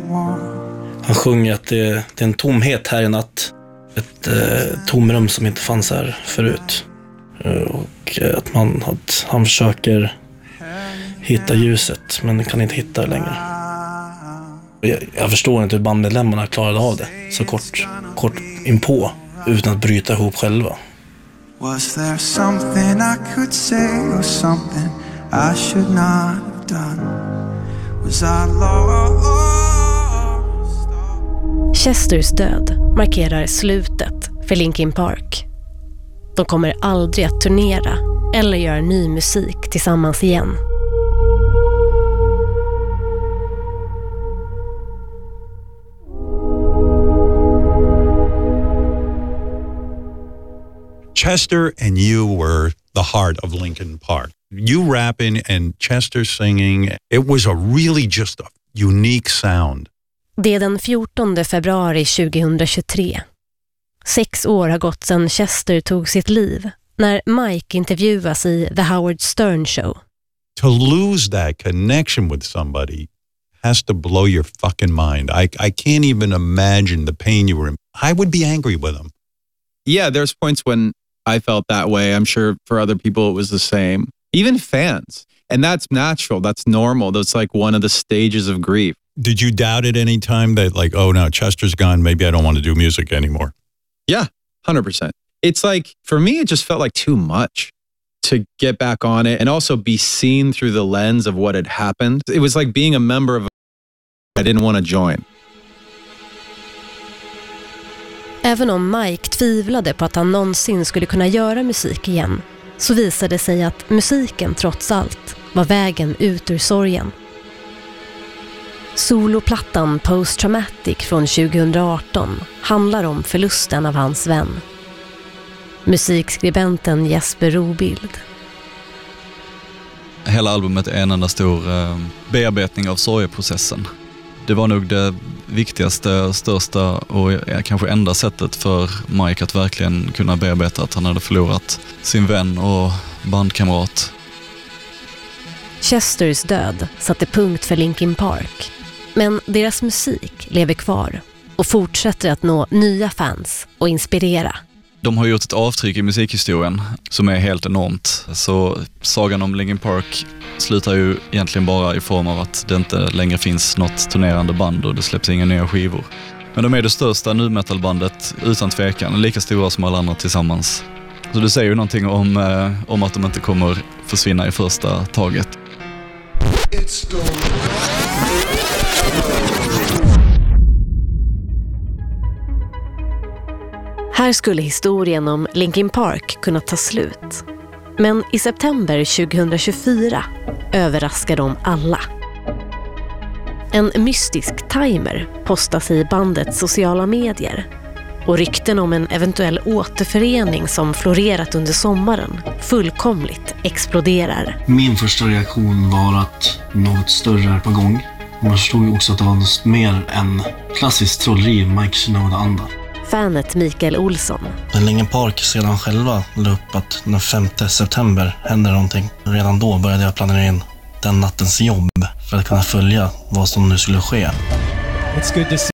Han sjunger att det är en tomhet här i natt. Ett tomrum som inte fanns här förut. Och att han försöker hitta ljuset, men kan inte hitta det längre. Jag förstår inte hur bandmedlemmarna klarade av det så kort inpå utan att bryta ihop själva. Was there something I could say or something I should not have done? Was I lost? Chesters död markerar slutet för Linkin Park. De kommer aldrig att turnera eller göra ny musik tillsammans igen. Chester and you were the heart of Linkin Park. You rapping and Chester singing, it was a really just a unique sound. Det är den 14 februari 2023. 6 år har gått sedan Chester tog sitt liv när Mike intervjuas i The Howard Stern Show. To lose that connection with somebody has to blow your fucking mind. I can't even imagine the pain you were in. I would be angry with them. Yeah, there's points when I felt that way. I'm sure for other people it was the same. Even fans. And that's natural. That's normal. That's like one of the stages of grief. Did you doubt it any time that like, oh, now Chester's gone, maybe I don't want to do music anymore? Yeah, 100%. It's like, for me, it just felt like too much to get back on it and also be seen through the lens of what had happened. It was like being a member of I didn't want to join. Även om Mike tvivlade på att han någonsin skulle kunna göra musik igen, så visade det sig att musiken trots allt var vägen ut ur sorgen. Soloplattan Post Traumatic från 2018 handlar om förlusten av hans vän. Musikskribenten Jesper Robild. Hela albumet är en enda stor bearbetning av sorgeprocessen. Det var nog det viktigaste, största och kanske enda sättet för Mike att verkligen kunna bearbeta att han hade förlorat sin vän och bandkamrat. Chesters död satte punkt för Linkin Park, men deras musik lever kvar och fortsätter att nå nya fans och inspirera. De har gjort ett avtryck i musikhistorien som är helt enormt. Så sagan om Linkin Park slutar ju egentligen bara i form av att det inte längre finns något turnerande band och det släpps inga nya skivor. Men de är det största nu metalbandet utan tvekan, lika stora som alla andra tillsammans. Så det säger ju någonting om att de inte kommer försvinna i första taget. Här skulle historien om Linkin Park kunna ta slut. Men i september 2024 överraskar de alla. En mystisk timer postas i bandets sociala medier. Och rykten om en eventuell återförening som florerat under sommaren fullkomligt exploderar. Min första reaktion var att något större är på gång. Man förstod ju också att det var något mer än klassiskt trolleri Mike Shinoda-anda. Fanet Mikael Olsson. Linkin Park sedan själva la upp att den 5 september händer någonting. Redan då började jag planera in den nattens jobb för att kunna följa vad som nu skulle ske. It's good to see